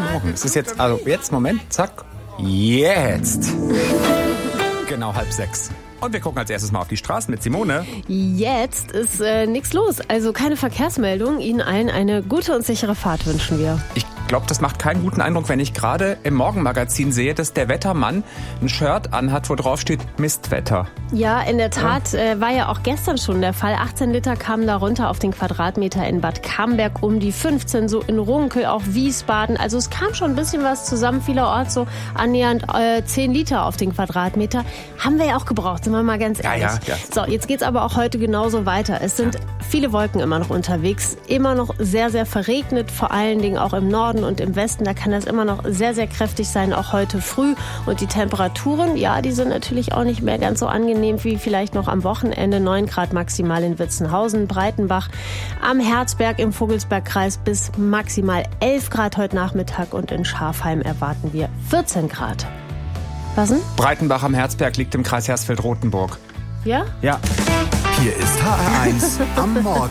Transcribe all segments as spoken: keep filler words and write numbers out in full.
Morgen. Es ist jetzt, also jetzt, Moment, zack, jetzt. Genau halb sechs. Und wir gucken als erstes mal auf die Straßen mit Simone. Jetzt ist äh, nichts los, also keine Verkehrsmeldung. Ihnen allen eine gute und sichere Fahrt wünschen wir. Ich glaube, das macht keinen guten Eindruck, wenn ich gerade im Morgenmagazin sehe, dass der Wettermann ein Shirt anhat, wo drauf steht Mistwetter. Ja, in der Tat ja. Äh, war ja auch gestern schon der Fall. achtzehn Liter kamen da runter auf den Quadratmeter in Bad Camberg, um die fünfzehn so in Runkel, auch Wiesbaden. Also es kam schon ein bisschen was zusammen, vielerorts so annähernd äh, zehn Liter auf den Quadratmeter. Haben wir ja auch gebraucht, sind wir mal ganz ehrlich. Ja, ja, ja. So, jetzt geht's aber auch heute genauso weiter. Es sind ja. viele Wolken immer noch unterwegs, immer noch sehr, sehr verregnet, vor allen Dingen auch im Norden und im Westen. Da kann das immer noch sehr, sehr kräftig sein, auch heute früh. Und die Temperaturen, ja, die sind natürlich auch nicht mehr ganz so angenehm wie vielleicht noch am Wochenende. neun Grad maximal in Witzenhausen, Breitenbach, am Herzberg im Vogelsbergkreis bis maximal elf Grad heute Nachmittag und in Schafheim erwarten wir vierzehn Grad. Was denn? Breitenbach am Herzberg liegt im Kreis Hersfeld-Rotenburg. Ja? Ja. Hier ist H R eins am Morgen.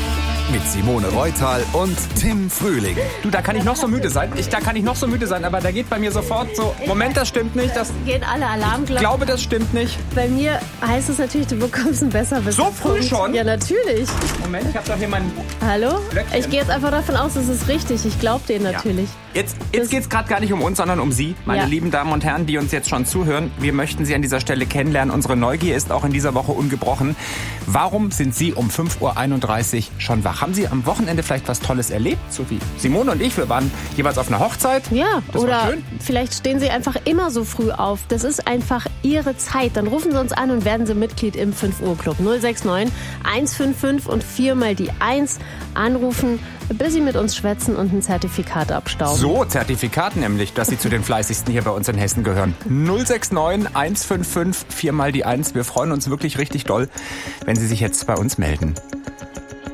Mit Simone Reutal und Tim Frühling. Du, da kann ich noch so müde sein. Ich, da kann ich noch so müde sein, aber da geht bei mir sofort so, Moment, das stimmt nicht. Das gehen alle Alarmglocken. Ich glaube, das stimmt nicht. Bei mir heißt es natürlich, du bekommst einen Besserwisser. So früh schon? Ja, natürlich. Moment, ich habe doch hier meinen... Hallo? Blöckchen. Ich gehe jetzt einfach davon aus, es ist richtig. Ich glaube dir natürlich. Ja. Jetzt, jetzt geht es gerade gar nicht um uns, sondern um Sie, meine ja. lieben Damen und Herren, die uns jetzt schon zuhören. Wir möchten Sie an dieser Stelle kennenlernen. Unsere Neugier ist auch in dieser Woche ungebrochen. Warum sind Sie um fünf Uhr einunddreißig schon wach? Haben Sie am Wochenende vielleicht was Tolles erlebt? So wie Simone und ich, wir waren jeweils auf einer Hochzeit. Ja, das oder war schön. Vielleicht stehen Sie einfach immer so früh auf. Das ist einfach Ihre Zeit. Dann rufen Sie uns an und werden Sie Mitglied im fünf Uhr Club. null sechs neun eins fünf fünf und viermal die eins anrufen, bis Sie mit uns schwätzen und ein Zertifikat abstauben. So, Zertifikat nämlich, dass Sie zu den Fleißigsten hier bei uns in Hessen gehören. null sechs neun eins fünf fünf viermal die eins. Wir freuen uns wirklich richtig doll, wenn Sie sich jetzt bei uns melden.